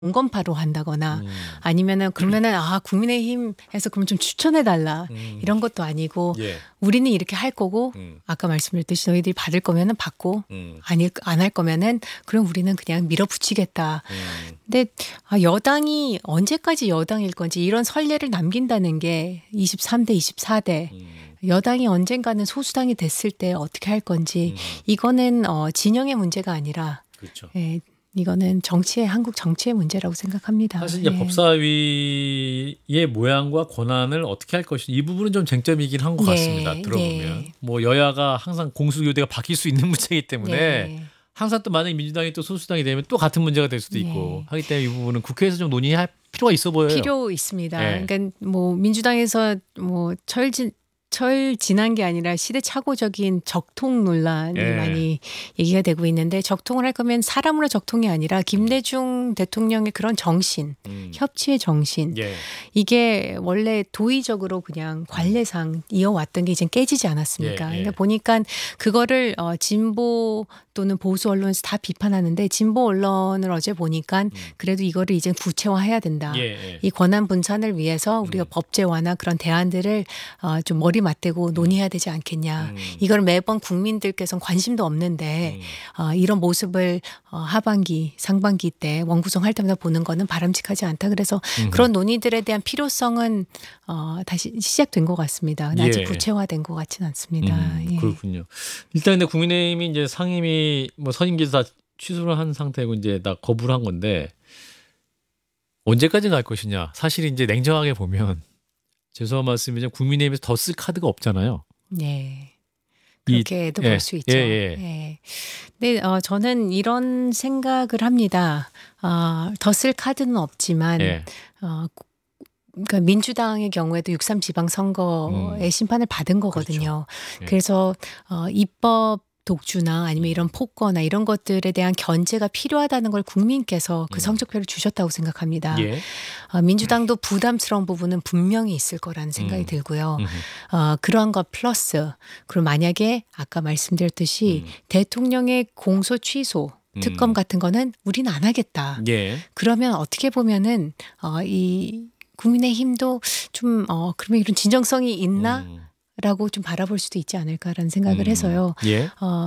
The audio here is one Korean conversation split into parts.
공건파로 한다거나 음. 아니면은 그러면은 국민의힘에서 그럼 좀 추천해 달라 이런 것도 아니고 예. 우리는 이렇게 할 거고 음. 아까 말씀드렸듯이 너희들이 받을 거면은 받고 음. 안 할 거면은 그럼 우리는 그냥 밀어붙이겠다. 음. 근데 여당이 언제까지 여당일 건지 이런 선례를 남긴다는 게 23대 24대 여당이 언젠가는 소수당이 됐을 때 어떻게 할 건지 이거는 진영의 문제가 아니라 그렇죠. 예, 이거는 한국 정치의 문제라고 생각합니다. 사실 이제 예. 법사위의 모양과 권한을 어떻게 할 것인지 이 부분은 좀 쟁점이긴 한 것 같습니다. 들어보면 뭐 여야가 항상 공수교대가 바뀔 수 있는 문제이기 때문에 항상 또 만약 민주당이 또 소수당이 되면 또 같은 문제가 될 수도 있고 하기 때문에 이 부분은 국회에서 좀 논의할 필요가 있어 보여요. 필요 있습니다. 예. 그러니까 뭐 민주당에서 뭐 철 지난 게 아니라 시대착오적인 적통 논란이 예. 많이 얘기가 되고 있는데 적통을 할 거면 사람으로 적통이 아니라 김대중 대통령의 그런 정신, 협치의 정신 예. 이게 원래 도의적으로 그냥 관례상 이어왔던 게 이제 깨지지 않았습니까? 예, 예. 그러니까 보니까 그거를 진보 또는 보수 언론에서 다 비판하는데 진보 언론을 어제 보니까 그래도 이거를 이제 구체화해야 된다. 예. 이 권한 분산을 위해서 우리가 법제화나 그런 대안들을 좀 머리 맞대고 논의해야 되지 않겠냐. 이걸 매번 국민들께서는 관심도 없는데 이런 모습을 하반기, 상반기 때 원구성할 때마다 보는 거는 바람직하지 않다. 그래서 그런 논의들에 대한 필요성은 다시 시작된 것 같습니다. 아직 예. 구체화된 것 같지는 않습니다. 예. 그렇군요. 일단 근데 국민의힘이 이제 상임위 뭐 선임기사 다 취소를 한 상태고 이제 다 거부를 한 건데 언제까지 갈 것이냐. 사실 이제 냉정하게 보면 죄송한 말씀이지만 국민의힘에서 더 쓸 카드가 없잖아요. 네. 그렇게도 볼 수 있죠. 예. 근데 저는 이런 생각을 합니다. 더 쓸 카드는 없지만 그러니까 민주당의 경우에도 6.3 지방선거의 심판을 받은 거거든요. 그렇죠. 그래서 입법 독주나 아니면 이런 폭거나 이런 것들에 대한 견제가 필요하다는 걸 국민께서 그 성적표를 주셨다고 생각합니다. 예. 민주당도 부담스러운 부분은 분명히 있을 거라는 생각이 들고요. 그러한 것 플러스 그리고 만약에 아까 말씀드렸듯이 대통령의 공소 취소 특검 같은 거는 우리는 안 하겠다. 예. 그러면 어떻게 보면은 이 국민의힘도 좀 그러면 이런 진정성이 있나? 라고 좀 바라볼 수도 있지 않을까라는 생각을 해서요. 예.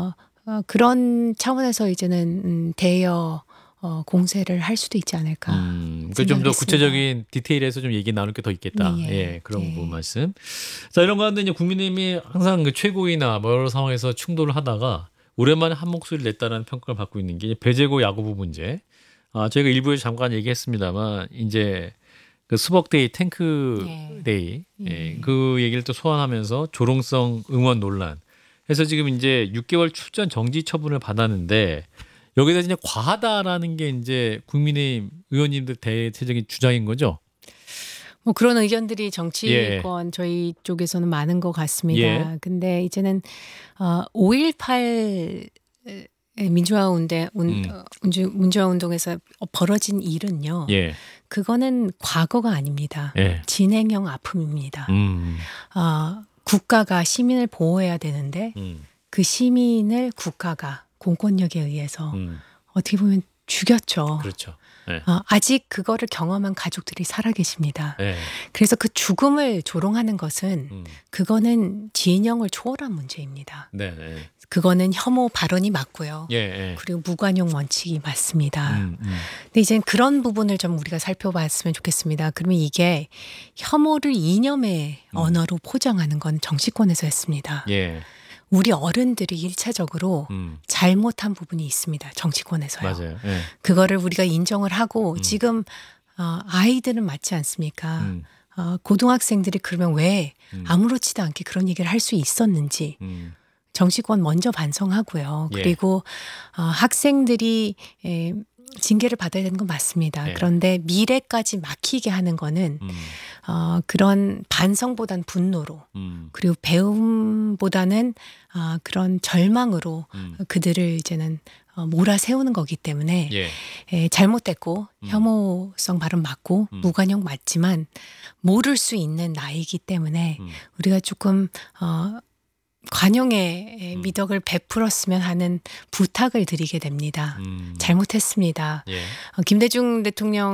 그런 차원에서 이제는 대여 공세를 할 수도 있지 않을까. 그 좀 더 구체적인 디테일에서 좀 얘기 나눌 게 더 있겠다. 그런 부분 말씀. 자, 이런 가운데 이제 국민의힘이 항상 그 최고위나 뭐 여러 상황에서 충돌을 하다가 오랜만에 한 목소리를 냈다는 평가를 받고 있는 게 배재고 야구부 문제. 저희가 일부에 잠깐 얘기했습니다만 이제 그 수복데이 탱크데이 그 얘기를 또 소환하면서 조롱성 응원 논란 해서 지금 이제 6개월 출전 정지 처분을 받았는데 여기에 대해서 이제 과하다라는 게 이제 국민의힘 의원님들 대체적인 주장인 거죠. 뭐 그런 의견들이 정치권 저희 쪽에서는 많은 것 같습니다. 근데 이제는 5.18 민주화 운동에서 벌어진 일은요. 그거는 과거가 아닙니다. 진행형 아픔입니다. 국가가 시민을 보호해야 되는데 그 시민을 국가가 공권력에 의해서 어떻게 보면 죽였죠. 그렇죠. 아직 그거를 경험한 가족들이 살아계십니다. 그래서 그 죽음을 조롱하는 것은 그거는 진영을 초월한 문제입니다. 그거는 혐오 발언이 맞고요. 그리고 무관용 원칙이 맞습니다. 근데 이제 그런 부분을 좀 우리가 살펴봤으면 좋겠습니다. 그러면 이게 혐오를 이념의 언어로 포장하는 건 정치권에서 했습니다. 우리 어른들이 1차적으로 잘못한 부분이 있습니다. 정치권에서요. 맞아요. 그거를 우리가 인정을 하고 지금 아이들은 맞지 않습니까? 고등학생들이 그러면 왜 아무렇지도 않게 그런 얘기를 할 수 있었는지 정치권 먼저 반성하고요. 그리고 학생들이 징계를 받아야 되는 건 맞습니다. 그런데 미래까지 막히게 하는 거는 그런 반성보단 분노로 그리고 배움보다는 그런 절망으로 그들을 이제는 몰아세우는 거기 때문에 잘못됐고 혐오성 발언 맞고 무관용 맞지만 모를 수 있는 나이기 때문에 우리가 조금 관용의 미덕을 베풀었으면 하는 부탁을 드리게 됩니다. 잘못했습니다. 예. 김대중 대통령